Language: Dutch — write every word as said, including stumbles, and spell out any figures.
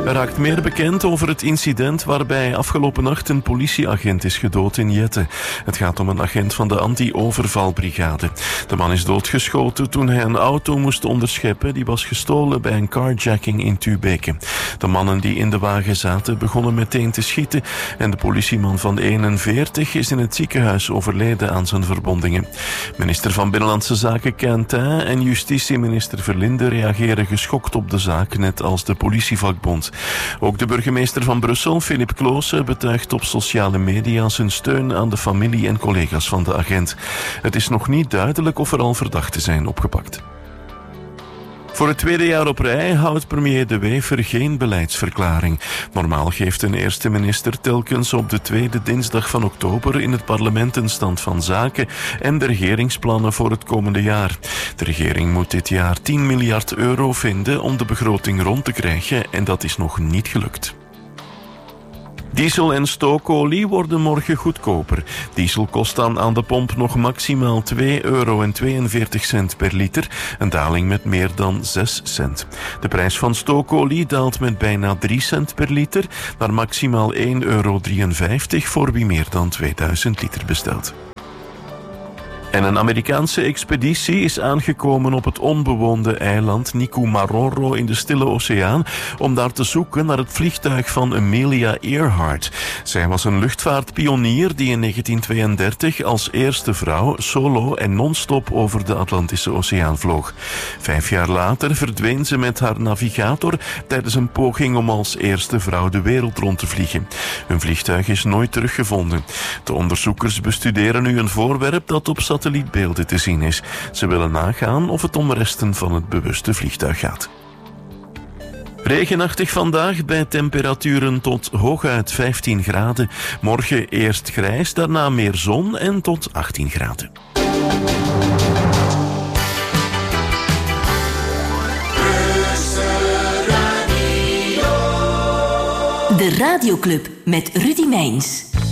Er raakt meer bekend over het incident waarbij afgelopen nacht een politieagent is gedood in Jette. Het gaat om een agent van de anti-overvalbrigade. De man is doodgeschoten toen hij een auto moest onderscheppen die was gestolen bij een carjacking in Tubeke. De mannen die in de wagen zaten begonnen meteen te schieten en de politieman van eenenveertig is in het ziekenhuis overleden aan zijn verwondingen. Minister van Binnenlandse Zaken Quentin en justitieminister Verlinde reageren geschokt op de zaak, net als de politievakbond. Ook de burgemeester van Brussel, Philippe Claussen, betuigt op sociale media zijn steun aan de familie en collega's van de agent. Het is nog niet duidelijk of er al verdachten zijn opgepakt. Voor het tweede jaar op rij houdt premier De Wever geen beleidsverklaring. Normaal geeft een eerste minister telkens op de tweede dinsdag van oktober in het parlement een stand van zaken en de regeringsplannen voor het komende jaar. De regering moet dit jaar tien miljard euro vinden om de begroting rond te krijgen en dat is nog niet gelukt. Diesel en stookolie worden morgen goedkoper. Diesel kost dan aan de pomp nog maximaal twee euro en tweeënveertig cent per liter, een daling met meer dan zes cent. De prijs van stookolie daalt met bijna drie cent per liter naar maximaal één euro drieënvijftig voor wie meer dan tweeduizend liter bestelt. En een Amerikaanse expeditie is aangekomen op het onbewoonde eiland Nikumaroro in de Stille Oceaan om daar te zoeken naar het vliegtuig van Amelia Earhart. Zij was een luchtvaartpionier die in negentien tweeëndertig als eerste vrouw solo en non-stop over de Atlantische Oceaan vloog. Vijf jaar later verdween ze met haar navigator tijdens een poging om als eerste vrouw de wereld rond te vliegen. Hun vliegtuig is nooit teruggevonden. De onderzoekers bestuderen nu een voorwerp dat op satellietbeelden te zien is. Ze willen nagaan of het om resten van het bewuste vliegtuig gaat. Regenachtig vandaag bij temperaturen tot hooguit vijftien graden. Morgen eerst grijs, daarna meer zon en tot achttien graden. De Radioclub met Rudy Meijns.